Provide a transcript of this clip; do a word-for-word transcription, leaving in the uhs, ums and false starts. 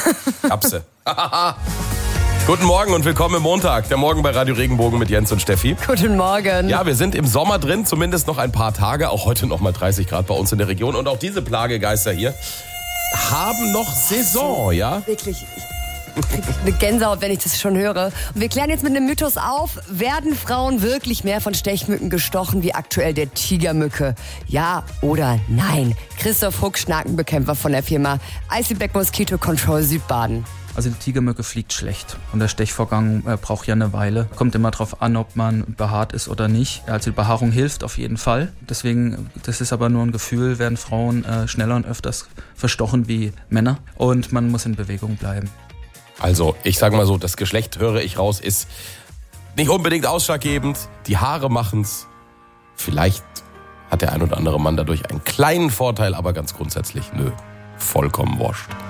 Kapse. Guten Morgen und willkommen im Montag. Der Morgen bei Radio Regenbogen mit Jens und Steffi. Guten Morgen. Ja, wir sind im Sommer drin, zumindest noch ein paar Tage. Auch heute noch mal dreißig Grad bei uns in der Region. Und auch diese Plagegeister hier haben noch Saison, ja? Wirklich, ich kriege eine Gänsehaut, wenn ich das schon höre. Und wir klären jetzt mit einem Mythos auf. Werden Frauen wirklich mehr von Stechmücken gestochen wie aktuell der Tigermücke? Ja oder nein? Christoph Huck, Schnakenbekämpfer von der Firma Icyback Mosquito Control Südbaden. Also die Tigermücke fliegt schlecht und der Stechvorgang äh, braucht ja eine Weile. Kommt immer drauf an, ob man behaart ist oder nicht. Also die Behaarung hilft auf jeden Fall. Deswegen, das ist aber nur ein Gefühl, werden Frauen äh, schneller und öfters verstochen wie Männer. Und man muss in Bewegung bleiben. Also, ich sage mal so, das Geschlecht, höre ich raus, ist nicht unbedingt ausschlaggebend. Die Haare machen's. Vielleicht hat der ein oder andere Mann dadurch einen kleinen Vorteil, aber ganz grundsätzlich, nö, vollkommen wurscht.